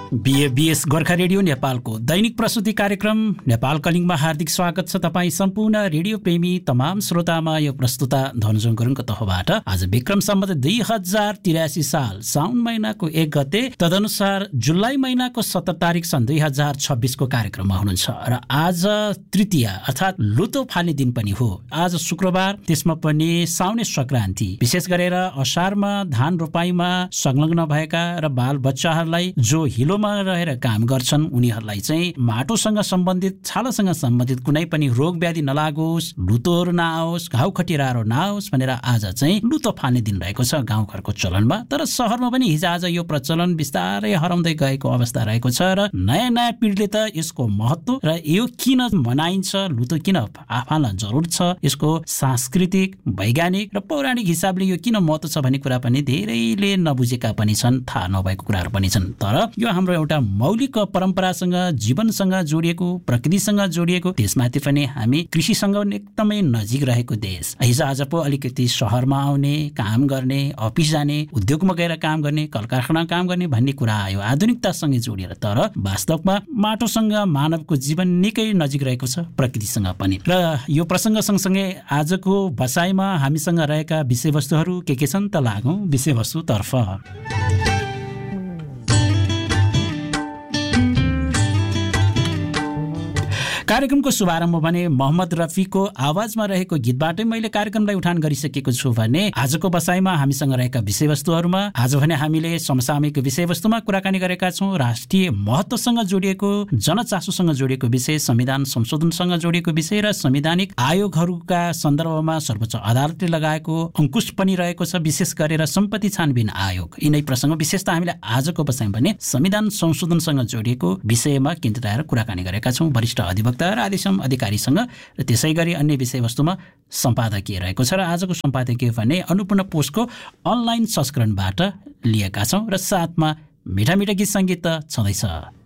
BS Gorkha radio नेपालको दैनिक प्रस्तुति कार्यक्रम नेपाल कलिङमा हार्दिक स्वागत छ। तपाईँ सम्पूर्ण रेडियो प्रेमी तमाम श्रोतामा यो प्रस्तुता धनजोङ गुरुङको तर्फबाट आज विक्रम सम्वत 2083 साल साउन महिनाको 1 गते तदनुसार जुलाई महिनाको 17 तारिक सन् 2026 को कार्यक्रममा हुनुहुन्छ र आज तृतीया अर्थात् लुतो फाल्ने दिन पनि हो। आज शुक्रबार, त्यसमा पनि साउने संक्रान्ति। विशेष गरेर असारमा धान रोपाईमा संलग्न भएका र बाल बच्चाहरूलाई जो हिलोमा रहेर काम गर्छन् उनीहरूलाई चाहिँ माटोसँग सम्बन्धित, छालासँग सम्बन्धित कुनै पनि रोग व्याधि नलागोस्, लुतोहरू नआओस्, घाउ खटिराहरू नआओस् भनेर आज चाहिँ लुतो फाल्ने दिन रहेको छ गाउँघरको चलनमा। तर सहरमा पनि हिजोआज यो प्रचलन बिस्तारै हराउँदै गएको अवस्था रहेको छ र नयाँ नयाँ पिँढीले त यसको महत्त्व र यो किन मनाइन्छ, लुतो किन फाल्न जरुर छ, यसको सांस्कृतिक, वैज्ञानिक र पौराणिक हिसाबले यो किन महत्त्व छ भन्ने कुरा पनि धेरैले नबुझेका पनि छन्, थाहा नभएको कुराहरू पनि छन्। तर यो हाम्रो एउटा मौलिक परम्परासँग, जीवनसँग जोडिएको, प्रकृतिसँग जोडिएको, त्यसमाथि पनि हामी कृषिसँग एकदमै नजिक रहेको देश। हिजो आज पो अलिकति सहरमा आउने, काम गर्ने, अफिस जाने, उद्योगमा गएर काम गर्ने, कल कारखाना काम गर्ने भन्ने कुरा आयो आधुनिकतासँग जोडिएर। तर वास्तवमा माटोसँग मानवको जीवन निकै नजिक रहेको छ, प्रकृतिसँग पनि। र यो प्रसङ्ग सँगसँगै आजको बसाइमा हामीसँग रहेका विषयवस्तुहरू के छन् त लागौँ विषयवस्तुतर्फ। कार्यक्रमको शुभारम्भ भने मोहम्मद रफीको आवाजमा रहेको गीतबाटै मैले कार्यक्रमलाई उठान गरिसकेको छु भने आजको बसाइमा हामीसँग रहेका विषयवस्तुहरूमा आज भने हामीले समसामयिक विषयवस्तुमा कुराकानी गरेका छौँ। राष्ट्रिय महत्त्वसँग जोडिएको, जनचासोसँग जोडिएको विषय, संविधान संशोधनसँग जोडिएको विषय र संवैधानिक आयोगहरूका सन्दर्भमा सर्वोच्च अदालतले लगाएको अङ्कुश पनि रहेको छ, विशेष गरेर सम्पत्ति छानबिन आयोग। यिनै प्रसङ्ग विशेषतः हामीले आजको बसाइमा भने संविधान संशोधनसँग जोडिएको विषयमा केन्द्रित रहेर कुराकानी गरेका छौँ वरिष्ठ अधिवक्ता र आदेशम अधिकारीसँग। र त्यसै गरी अन्य विषयवस्तुमा सम्पादकीय रहेको छ र आजको सम्पादकीय भने अन्नपूर्ण पोस्टको अनलाइन संस्करणबाट लिएका छौँ र साथमा मिठा मिठा गीत सङ्गीत त छँदैछ।